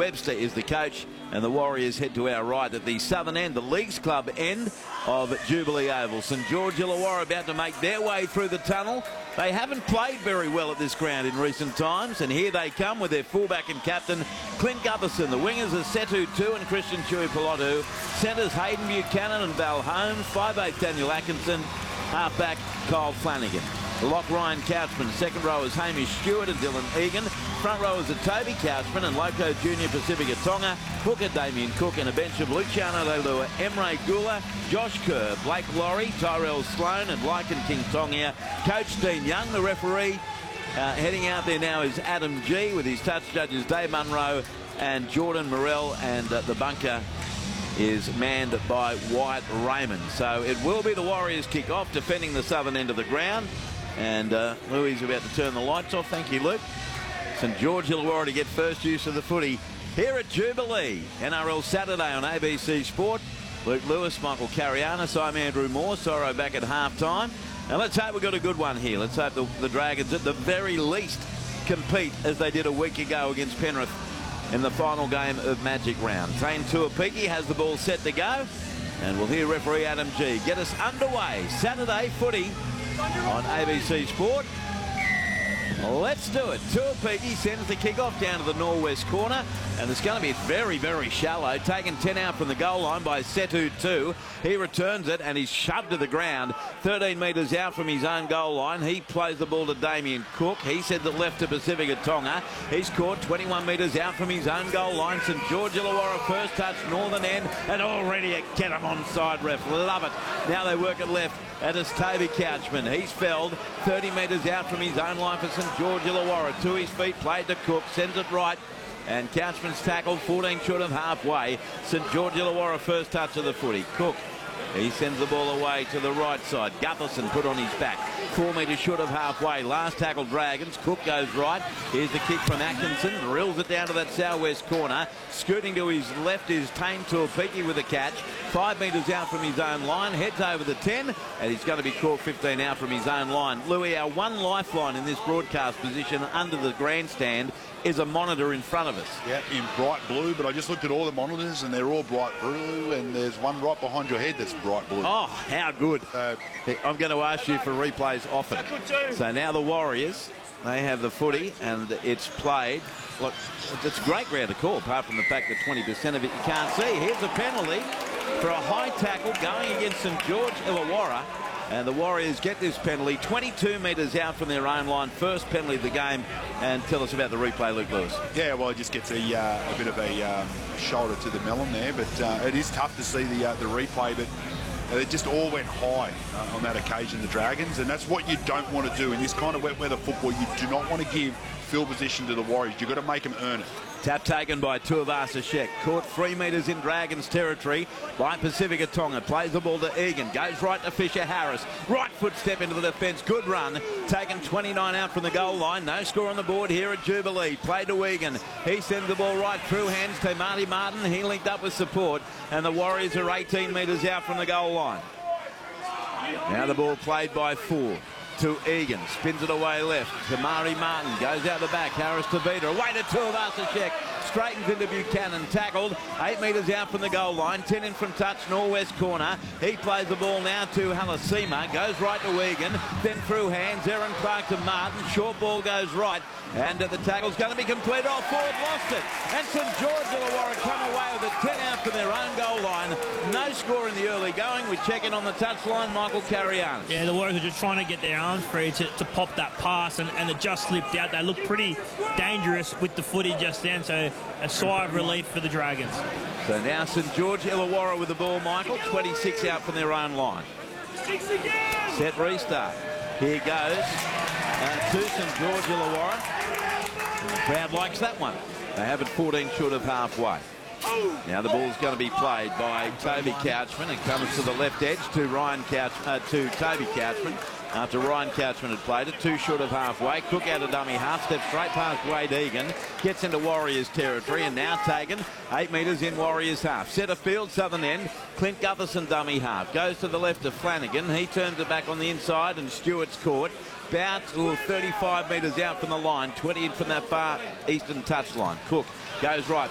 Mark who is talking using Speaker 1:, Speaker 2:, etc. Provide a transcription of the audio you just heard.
Speaker 1: Webster is the coach, and the Warriors head to our right at the southern end, the Leagues Club end of Jubilee Oval. St George Illawarra about to make their way through the tunnel. They haven't played very well at this ground in recent times, and here they come with their fullback and captain, Clint Gutherson. The wingers are Setu Tu and Christian Tuipulotu. Centres Hayden Buchanan and Val Holmes. 5'8" Daniel Atkinson. Halfback Kyle Flanagan. The lock Ryan Couchman. Second row is Hamish Stewart and Dylan Egan. Front row is Toby Couchman and Loco Junior Pacifica Tonga. Hooker Damien Cook, and a bench of Luciano Leilua, Emre Gula, Josh Kerr, Blake Laurie, Tyrell Sloan and Lycan King Tongia. Coach Dean Young, the referee. Heading out there now is Adam G with his touch judges Dave Munro and Jordan Morell, and the bunker is manned by Wyatt Raymond. So it will be the Warriors kick off, defending the southern end of the ground. And Louis is about to turn the lights off. Thank you, Luke. St George Illawarra to get first use of the footy here at Jubilee. NRL Saturday on ABC Sport. Luke Lewis, Michael Carianis, I'm Andrew Moore. Sorrow back at half-time. And let's hope we've got a good one here. Let's hope the Dragons at the very least compete as they did a week ago against Penrith in the final game of Magic Round. Tane Tuapiki has the ball set to go. And we'll hear referee Adam G get us underway. Saturday footy on ABC Sport. Let's do it. Tuapiki sends the kick off down to the northwest corner, and it's going to be very, very shallow. Taken 10 out from the goal line by Setu Tu. He returns it and he's shoved to the ground 13 metres out from his own goal line. He plays the ball to Damien Cook. He sends it left to Pacifica Tonga. He's caught 21 metres out from his own goal line. St George Illawarra first touch, northern end, and already a get him onside ref. Love it. Now they work it left. That is Toby Couchman. He's felled 30 metres out from his own line for St George Illawarra. To his feet, played to Cook, sends it right. And Couchman's tackled 14 short of halfway. St George Illawarra first touch of the footy. Cook, he sends the ball away to the right side. Gutherson put on his back. 4 metres short of halfway. Last tackle Dragons. Cook goes right. Here's the kick from Atkinson. Drills it down to that southwest corner. Scooting to his left is Tane Tuapiki with a catch. 5 metres out from his own line. Heads over the 10. And he's going to be caught 15 out from his own line. Louis, our one lifeline in this broadcast position under the grandstand is a monitor in front of us.
Speaker 2: Yeah, in bright blue, but I just looked at all the monitors and they're all bright blue, and there's one right behind your head that's bright blue.
Speaker 1: Oh, how good. I'm going to ask you for replays often. So now the Warriors, they have the footy and it's played. Look, it's a great ground to call, apart from the fact that 20% of it you can't see. Here's a penalty for a high tackle going against St George Illawarra. And the Warriors get this penalty 22 metres out from their own line. First penalty of the game. And tell us about the replay, Luke Lewis.
Speaker 2: Yeah, well, it just gets a bit of a shoulder to the melon there. But it is tough to see the replay. But it just all went high on that occasion, the Dragons. And that's what you don't want to do in this kind of wet weather football. You do not want to give field position to the Warriors. You've got to make them earn it.
Speaker 1: Tap taken by Tuivasa Sheck. Caught 3 metres in Dragons territory by Pacifica Tonga. Plays the ball to Egan. Goes right to Fisher Harris. Right foot step into the defence. Good run. Taken 29 out from the goal line. No score on the board here at Jubilee. Played to Egan. He sends the ball right through hands to Marty Martin. He linked up with support. And the Warriors are 18 metres out from the goal line. Now the ball played by Ford. To Egan, spins it away left to Mari Martin, goes out the back, Harris to Vida, away to Tuivasa Sheck, straightens into Buchanan, tackled 8 metres out from the goal line, 10 in from touch, northwest corner. He plays the ball now to Halasima, goes right to Egan, then through hands, Aaron Clark to Martin, short ball goes right, and the tackle's going to be completed. Oh, Ford lost it, and St George Illawarra come away with a 10 out from their own goal line. No score in the early going. We check in on the touchline, Michael Carianis.
Speaker 3: Yeah, the Warriors are just trying to get their arms free to pop that pass, and it just slipped out. They look pretty dangerous with the footy just then, so a sigh of relief for the Dragons.
Speaker 1: So now St George Illawarra with the ball, Michael. 26 out from their own line. Set restart. Here goes to St George Illawarra. The crowd likes that one. They have it 14 short of halfway. Now the ball's going to be played by Toby Couchman. It comes to the left edge to to Toby Couchman. After Ryan Couchman had played it, 2 short of halfway. Cook out a dummy half, steps straight past Wade Egan, gets into Warriors territory, and now taken 8 metres in Warriors half. Centre field, southern end, Clint Gutherson dummy half. Goes to the left of Flanagan. He turns it back on the inside, and Stewart's caught. About 35 metres out from the line, 20 in from that far eastern touchline. Cook goes right,